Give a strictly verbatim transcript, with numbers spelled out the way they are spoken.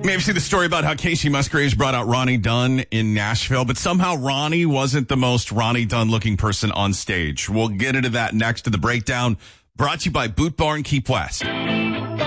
Maybe see the story about how Casey Musgraves brought out Ronnie Dunn in Nashville, but somehow Ronnie wasn't the most Ronnie Dunn looking person on stage. We'll get into that next to the breakdown, brought to you by Boot Barn Keep West.